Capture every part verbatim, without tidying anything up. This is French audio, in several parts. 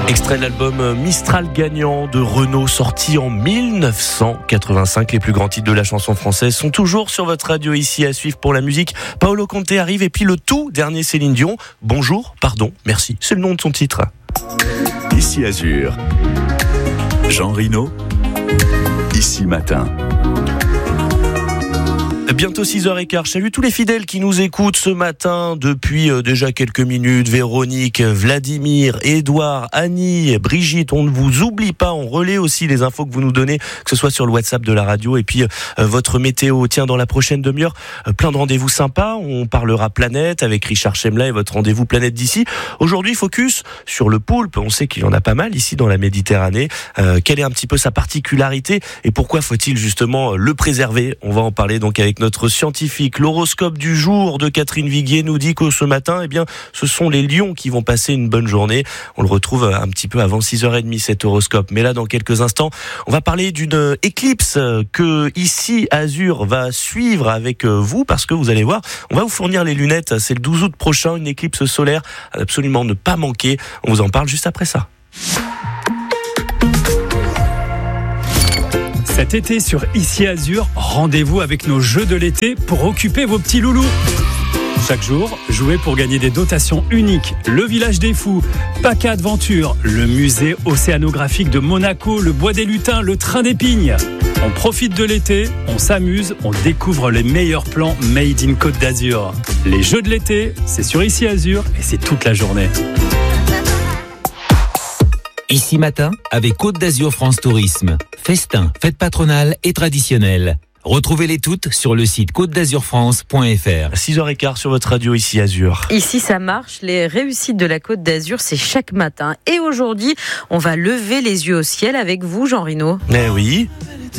Extrait de l'album Mistral gagnant de Renaud, sorti en mille neuf cent quatre-vingt-cinq. Les plus grands titres de la chanson française sont toujours sur votre radio ici à suivre pour la musique. Paolo Conte arrive et puis le tout dernier Céline Dion. Bonjour, pardon, merci. C'est le nom de son titre. Ici Azur. Jean Rino. Ici Matin. Bientôt six heures quinze. Salut tous les fidèles qui nous écoutent ce matin depuis euh, déjà quelques minutes. Véronique, Vladimir, Édouard, Annie, Brigitte, on ne vous oublie pas. On relaie aussi les infos que vous nous donnez, que ce soit sur le WhatsApp de la radio et puis euh, votre météo. Tiens, dans la prochaine demi-heure, euh, plein de rendez-vous sympas. On parlera planète avec Richard Chemla et votre rendez-vous planète d'ici. Aujourd'hui, focus sur le poulpe. On sait qu'il y en a pas mal ici dans la Méditerranée. Euh, quelle est un petit peu sa particularité et pourquoi faut-il justement le préserver? On va en parler donc avec notre scientifique. L'horoscope du jour de Catherine Viguier nous dit que ce matin, eh bien, ce sont les lions qui vont passer une bonne journée. On le retrouve un petit peu avant six heures trente cet horoscope. Mais là, dans quelques instants, on va parler d'une éclipse que ici, Azur va suivre avec vous parce que vous allez voir, on va vous fournir les lunettes. C'est le douze août prochain, une éclipse solaire à absolument ne pas manquer. On vous en parle juste après ça. Cet été sur Ici Azur, rendez-vous avec nos jeux de l'été pour occuper vos petits loulous. Chaque jour, jouez pour gagner des dotations uniques. Le Village des Fous, Paca Adventure, le musée océanographique de Monaco, le Bois des Lutins, le Train des Pignes. On profite de l'été, on s'amuse, on découvre les meilleurs plans made in Côte d'Azur. Les jeux de l'été, c'est sur Ici Azur et c'est toute la journée. Ici Matin, avec Côte d'Azur France Tourisme. Festins, fêtes patronales et traditionnelles. Retrouvez-les toutes sur le site côte d'azur france point f r. six heures quinze sur votre radio ici Azur. Ici ça marche, les réussites de la Côte d'Azur, c'est chaque matin. Et aujourd'hui, on va lever les yeux au ciel avec vous, Jean Rino. Eh oui.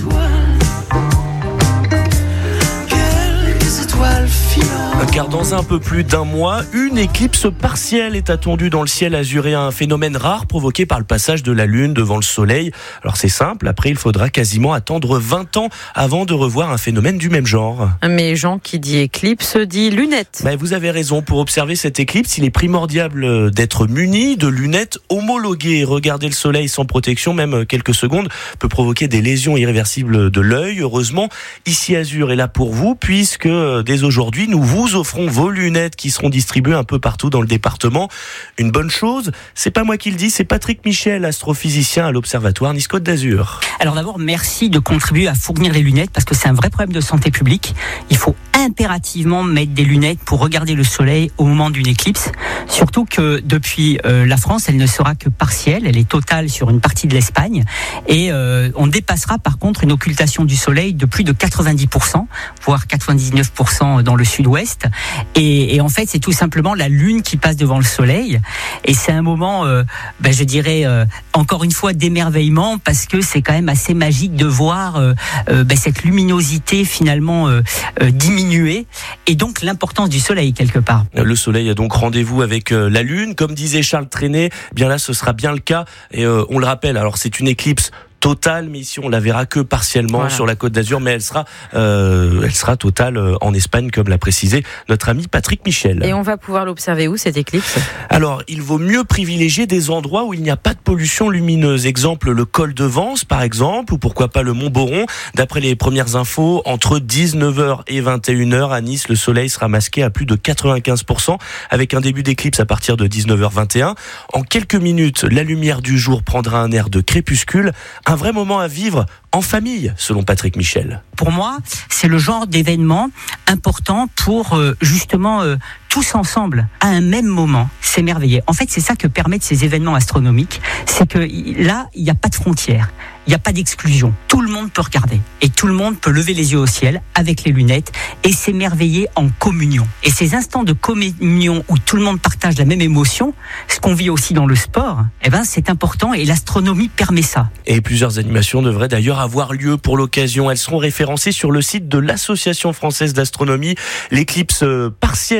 Car dans un peu plus d'un mois, une éclipse partielle est attendue dans le ciel azuréen, un phénomène rare provoqué par le passage de la Lune devant le Soleil. Alors c'est simple, après il faudra quasiment attendre vingt ans avant de revoir un phénomène du même genre. Mais Jean, qui dit éclipse, dit lunettes. Ben, vous avez raison, pour observer cette éclipse, il est primordial d'être muni de lunettes homologuées. Regarder le Soleil sans protection, même quelques secondes, peut provoquer des lésions irréversibles de l'œil. Heureusement, Ici Azur est là pour vous, puisque dès aujourd'hui, nous vous offrons vos lunettes qui seront distribuées un peu partout dans le département. Une bonne chose, c'est pas moi qui le dis, c'est Patrick Michel, astrophysicien à l'Observatoire Nice-Côte d'Azur. Alors d'abord, merci de contribuer à fournir les lunettes parce que c'est un vrai problème de santé publique. Il faut impérativement mettre des lunettes pour regarder le soleil au moment d'une éclipse. Surtout que depuis euh, la France, elle ne sera que partielle, elle est totale sur une partie de l'Espagne. Et euh, on dépassera par contre une occultation du soleil de plus de quatre-vingt-dix pour cent, voire quatre-vingt-dix-neuf pour cent dans le sud-ouest. Et, et en fait, c'est tout simplement la Lune qui passe devant le soleil. Et c'est un moment, euh, ben, je dirais, euh, encore une fois, d'émerveillement parce que c'est quand même assez magique de voir euh, euh, ben, cette luminosité finalement euh, euh, diminuer. Et donc l'importance du soleil quelque part. Le soleil a donc rendez-vous avec euh, la Lune. Comme disait Charles Trenet, bien là, ce sera bien le cas. Et euh, on le rappelle, alors c'est une éclipse totale, mais ici on la verra que partiellement voilà. Sur la Côte d'Azur, mais elle sera, euh, elle sera totale en Espagne, comme l'a précisé notre ami Patrick Michel. Et on va pouvoir l'observer où cette éclipse ? Alors, il vaut mieux privilégier des endroits où il n'y a pas de pollution lumineuse. Exemple, le col de Vence, par exemple, ou pourquoi pas le Mont Boron. D'après les premières infos, entre dix-neuf heures et vingt et une heures à Nice, le soleil sera masqué à plus de quatre-vingt-quinze pour cent, avec un début d'éclipse à partir de dix-neuf heures vingt et un. En quelques minutes, la lumière du jour prendra un air de crépuscule. Un vrai moment à vivre en famille, selon Patrick Michel. Pour moi, c'est le genre d'événement important pour euh, justement euh, tous ensemble, à un même moment, s'émerveiller. En fait, c'est ça que permettent ces événements astronomiques, c'est que là, il n'y a pas de frontières. Il n'y a pas d'exclusion. Tout le monde peut regarder. Et tout le monde peut lever les yeux au ciel avec les lunettes et s'émerveiller en communion. Et ces instants de communion où tout le monde partage la même émotion, ce qu'on vit aussi dans le sport, eh ben, c'est important et l'astronomie permet ça. Et plusieurs animations devraient d'ailleurs avoir lieu pour l'occasion. Elles seront référencées sur le site de l'Association française d'astronomie. L'éclipse partielle du douze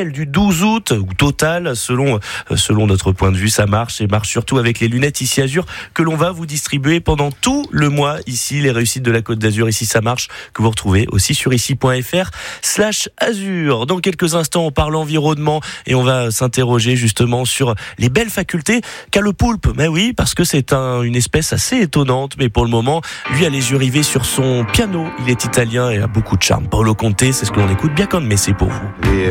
douze août ou total, selon, selon notre point de vue, ça marche et marche surtout avec les lunettes Ici Azur que l'on va vous distribuer pendant tout le mois ici, les réussites de la Côte d'Azur. Ici, ça marche, que vous retrouvez aussi sur ici.fr slash Azur. Dans quelques instants, on parle environnement et on va s'interroger justement sur les belles facultés qu'a le poulpe. Mais oui, parce que c'est un, une espèce assez étonnante, mais pour le moment, lui a les yeux rivés sur son piano. Il est italien et a beaucoup de charme. Paolo Conte, c'est ce que l'on écoute bien comme, mais c'est pour vous.